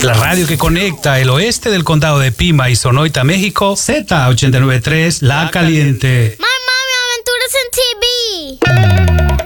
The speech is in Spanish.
La radio que conecta el oeste del condado de Pima y Sonoita, México, Z893, La Caliente.